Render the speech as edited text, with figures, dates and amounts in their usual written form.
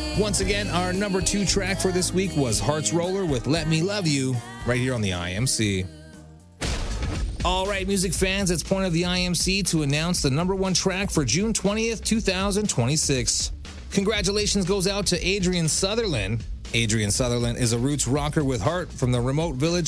Once again, our number 2 track for this week was Hearts Roller with Let Me Love You, right here on the IMC. All right, music fans, it's point of the IMC to announce the number 1 track for June 20th, 2026. Congratulations goes out to Adrian Sutherland. Adrian Sutherland is a roots rocker with heart from the remote village